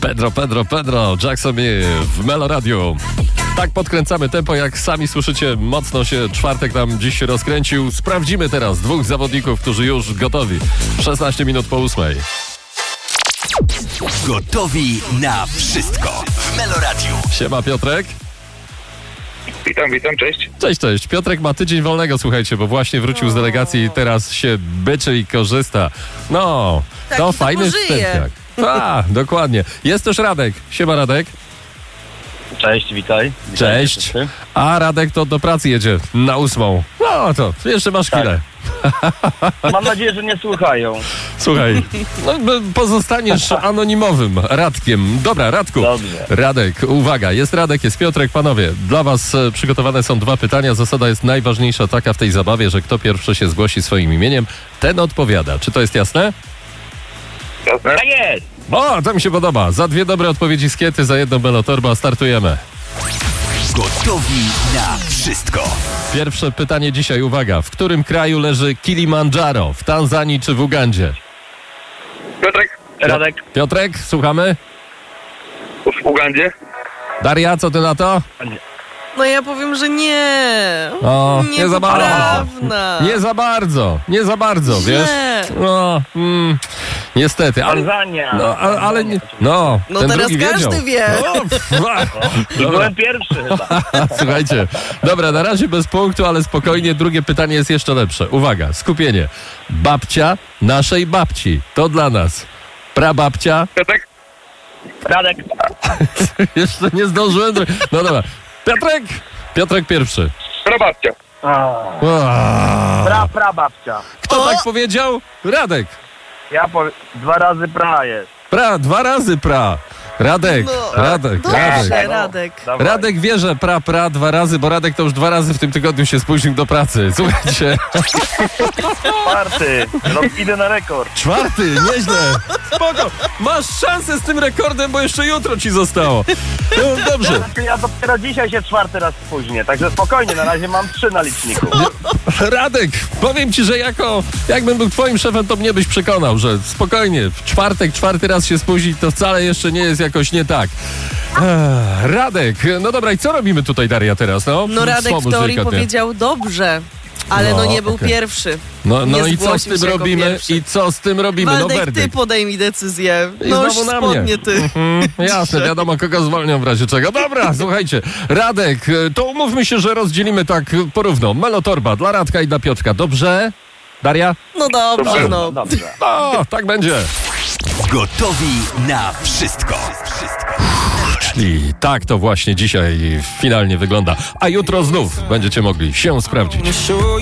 Pedro, Jackson w Melo Radio. Tak podkręcamy tempo, jak sami słyszycie, mocno się czwartek nam dziś się rozkręcił. Sprawdzimy teraz dwóch zawodników, którzy już gotowi. 16 minut po 8. Gotowi na wszystko w Melo Radio. Siema Piotrek. Witam, cześć. Cześć. Piotrek ma tydzień wolnego, słuchajcie, bo właśnie wrócił z delegacji i teraz się byczy i korzysta. No, to fajny wstępniak. Tak, dokładnie. Jest też Radek. Siema Radek. Cześć, witaj. Cześć. A Radek to do pracy jedzie na 8. No to jeszcze masz chwilę. Mam nadzieję, że nie słuchają. Słuchaj, pozostaniesz anonimowym Radkiem. Dobra, Radku. Dobrze. Radek, uwaga, jest Radek, jest Piotrek. Panowie, dla was przygotowane są 2 pytania. Zasada jest najważniejsza taka w tej zabawie, że kto pierwszy się zgłosi swoim imieniem, ten odpowiada. Czy to jest jasne? Jasne? Tak jest! O, to mi się podoba. Za 2 dobre odpowiedzi z Kiety, za 1 Melotorba. Startujemy. Gotowi na wszystko. Pierwsze pytanie dzisiaj, uwaga. W którym kraju leży Kilimandżaro? W Tanzanii czy w Ugandzie? Piotrek, Radek. Piotrek, słuchamy? w Ugandzie. Daria, co ty na to? No ja powiem, że nie. O, nie za bardzo. Niepoprawna. Nie za bardzo, wiesz? No, niestety. Ale, Tanzania. no, ale nie, no ten teraz drugi każdy wiedział. wie. I byłem pierwszy chyba. Słuchajcie, dobra, na razie bez punktu, ale spokojnie, drugie pytanie jest jeszcze lepsze. Uwaga, skupienie. Babcia naszej babci, to dla nas. Prababcia, Piotrek, Radek. jeszcze nie zdążyłem. No dobra, Piotrek pierwszy. prababcia. Prababcia. Kto tak powiedział? Radek. Ja powiem, 2 razy pra jest. 2 razy pra. Radek. Dobrze, Radek. Dawaj. Radek wie, że pra 2 razy, bo Radek to już 2 razy w tym tygodniu się spóźnił do pracy. Słuchajcie. 4. No, idę na rekord. 4, nieźle. Spoko. Masz szansę z tym rekordem, bo jeszcze jutro ci zostało. No, dobrze. Ja dopiero dzisiaj się 4 raz spóźnię, także spokojnie, na razie mam 3 na liczniku. Radek, powiem ci, że jakbym był twoim szefem, to mnie byś przekonał, że spokojnie, w czwartek 4 raz się spóźnić, to wcale jeszcze nie jest jakoś nie tak. Radek, no dobra, i co robimy tutaj, Daria, teraz? No Radek w teorii powiedział dobrze, ale nie był pierwszy. No Nie i co z zgłosił tym się jako robimy? pierwszy. I co z tym robimy? Waldek, no ty werdykt. podejmij decyzję. I No już znowu na mnie. spodnie ty. Jasne, wiadomo kogo zwolnią w razie czego. Dobra, słuchajcie, Radek, to umówmy się, że rozdzielimy tak porówno. Melotorba dla Radka i dla Piotrka. Dobrze? Daria? No dobrze, no. Dobrze. O, tak będzie. Gotowi na wszystko. I tak to właśnie dzisiaj finalnie wygląda. A jutro znów będziecie mogli się sprawdzić.